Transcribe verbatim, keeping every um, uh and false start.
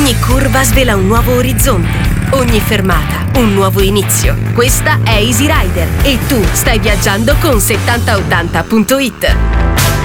Ogni curva svela un nuovo orizzonte. Ogni fermata, un nuovo inizio. Questa è Easy Rider e tu stai viaggiando con settanta ottanta punto it.